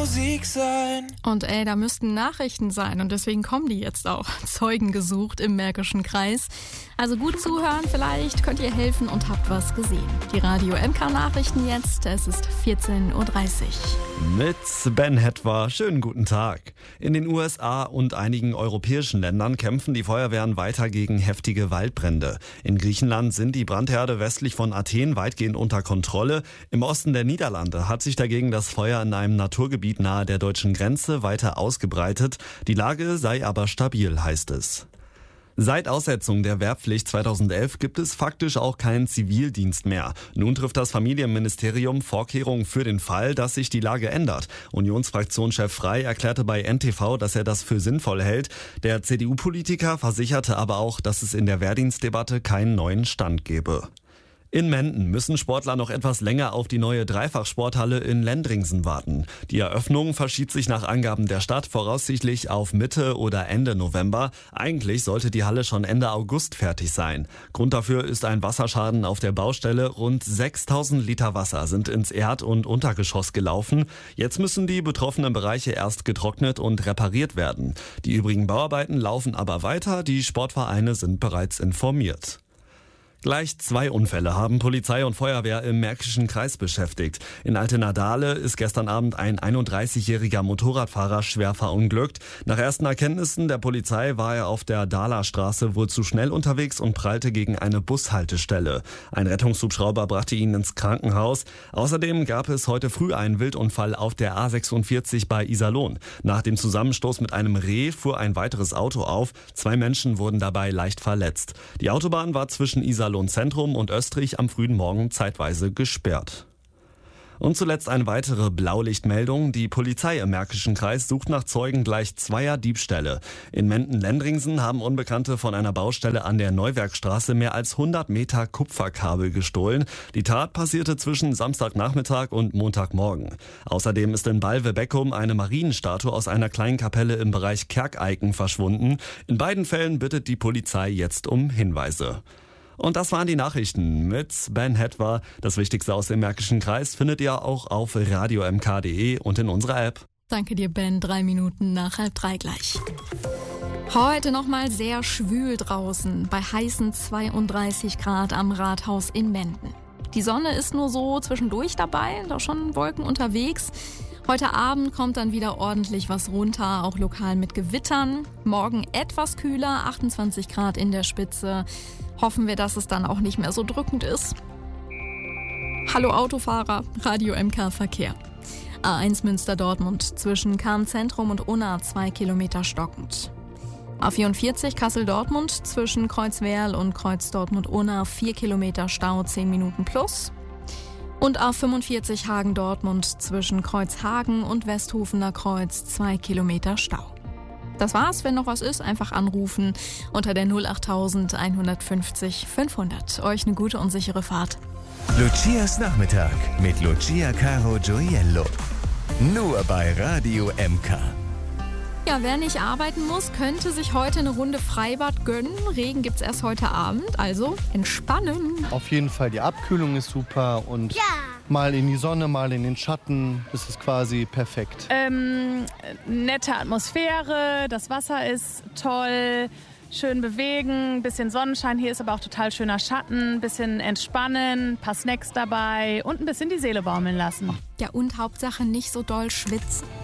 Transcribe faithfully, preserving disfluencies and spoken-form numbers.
Musik sein. Und ey, da müssten Nachrichten sein und deswegen kommen die jetzt auch. Zeugen gesucht im Märkischen Kreis. Also gut zuhören, vielleicht könnt ihr helfen und habt was gesehen. Die Radio M K Nachrichten jetzt, es ist vierzehn Uhr dreißig. Mit Ben Hetwa, schönen guten Tag. In den U S A und einigen europäischen Ländern kämpfen die Feuerwehren weiter gegen heftige Waldbrände. In Griechenland sind die Brandherde westlich von Athen weitgehend unter Kontrolle. Im Osten der Niederlande hat sich dagegen das Feuer in einem Naturgebiet nahe der deutschen Grenze weiter ausgebreitet. Die Lage sei aber stabil, heißt es. Seit Aussetzung der Wehrpflicht zweitausendelf gibt es faktisch auch keinen Zivildienst mehr. Nun trifft das Familienministerium Vorkehrungen für den Fall, dass sich die Lage ändert. Unionsfraktionschef Frey erklärte bei N T V, dass er das für sinnvoll hält. Der C D U-Politiker versicherte aber auch, dass es in der Wehrdienstdebatte keinen neuen Stand gebe. In Menden müssen Sportler noch etwas länger auf die neue Dreifachsporthalle in Lendringsen warten. Die Eröffnung verschiebt sich nach Angaben der Stadt voraussichtlich auf Mitte oder Ende November. Eigentlich sollte die Halle schon Ende August fertig sein. Grund dafür ist ein Wasserschaden auf der Baustelle. Rund sechstausend Liter Wasser sind ins Erd- und Untergeschoss gelaufen. Jetzt müssen die betroffenen Bereiche erst getrocknet und repariert werden. Die übrigen Bauarbeiten laufen aber weiter. Die Sportvereine sind bereits informiert. Gleich zwei Unfälle haben Polizei und Feuerwehr im Märkischen Kreis beschäftigt. In Altenadale ist gestern Abend ein einunddreißigjähriger Motorradfahrer schwer verunglückt. Nach ersten Erkenntnissen der Polizei war er auf der Dahlerstraße wohl zu schnell unterwegs und prallte gegen eine Bushaltestelle. Ein Rettungshubschrauber brachte ihn ins Krankenhaus. Außerdem gab es heute früh einen Wildunfall auf der A sechsundvierzig bei Iserlohn. Nach dem Zusammenstoß mit einem Reh fuhr ein weiteres Auto auf. Zwei Menschen wurden dabei leicht verletzt. Die Autobahn war zwischen Iserlohn Zentrum und Österreich am frühen Morgen zeitweise gesperrt. Und zuletzt eine weitere Blaulichtmeldung. Die Polizei im Märkischen Kreis sucht nach Zeugen gleich zweier Diebstähle. In Menden-Lendringsen haben Unbekannte von einer Baustelle an der Neuwerkstraße mehr als hundert Meter Kupferkabel gestohlen. Die Tat passierte zwischen Samstagnachmittag und Montagmorgen. Außerdem ist in Balve-Beckum eine Marienstatue aus einer kleinen Kapelle im Bereich Kerkeiken verschwunden. In beiden Fällen bittet die Polizei jetzt um Hinweise. Und das waren die Nachrichten mit Ben Hetwa. Das Wichtigste aus dem Märkischen Kreis findet ihr auch auf radio m k punkt d e und in unserer App. Danke dir, Ben. Drei Minuten nach halb drei gleich. Heute nochmal sehr schwül draußen, bei heißen zweiunddreißig Grad am Rathaus in Menden. Die Sonne ist nur so zwischendurch dabei, da schon Wolken unterwegs. Heute Abend kommt dann wieder ordentlich was runter, auch lokal mit Gewittern. Morgen etwas kühler, achtundzwanzig Grad in der Spitze. Hoffen wir, dass es dann auch nicht mehr so drückend ist. Hallo Autofahrer, Radio M K Verkehr. A eins Münster-Dortmund zwischen Kahn-Zentrum und Unna zwei Kilometer stockend. A vierundvierzig Kassel-Dortmund zwischen Kreuzwerl und Kreuz Dortmund-Unna vier Kilometer Stau, zehn Minuten plus. Und A fünfundvierzig Hagen-Dortmund zwischen Kreuzhagen und Westhofener Kreuz zwei Kilometer Stau. Das war's, wenn noch was ist, einfach anrufen unter der null acht tausend einhundertfünfzig fünfhundert. Euch eine gute und sichere Fahrt. Lucias Nachmittag mit Lucia Caro Gioiello. Nur bei Radio M K. Ja, wer nicht arbeiten muss, könnte sich heute eine Runde Freibad gönnen. Regen gibt's erst heute Abend, also entspannen. Auf jeden Fall, die Abkühlung ist super und ja. Mal in die Sonne, mal in den Schatten, das ist quasi perfekt. Ähm, nette Atmosphäre, das Wasser ist toll, schön bewegen, bisschen Sonnenschein, hier ist aber auch total schöner Schatten, bisschen entspannen, paar Snacks dabei und ein bisschen die Seele baumeln lassen. Ja, und Hauptsache nicht so doll schwitzen.